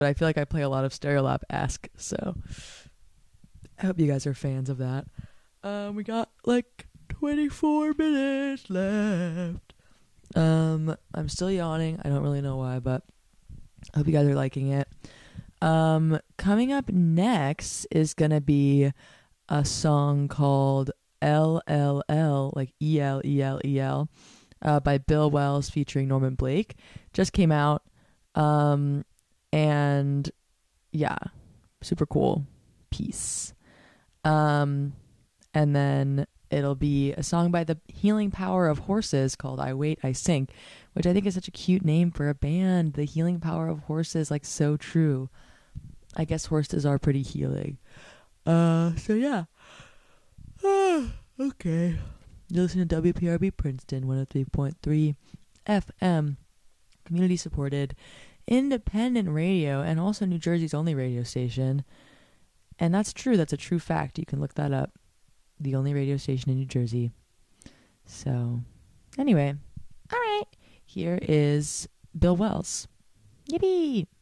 but I feel like I play a lot of Stereolab-esque, so I hope you guys are fans of that. We got like 24 minutes left. I'm still yawning. I don't really know why, but I hope you guys are liking it. Coming up next is gonna be a song called LLL, like ELELEL, by Bill Wells featuring Norman Blake. Just came out. And yeah, super cool. Peace. Um, and then it'll be a song by the Healing Power of Horses called I Wait, I Sink, which I think is such a cute name for a band. The Healing Power of Horses, like so true. I guess horses are pretty healing. So yeah. Okay. You listen to WPRB Princeton 103.3 FM, community supported, independent radio, and also New Jersey's only radio station. And that's true. That's a true fact. You can look that up. The only radio station in New Jersey. So, anyway. All right. Here is Bill Wells. Yippee!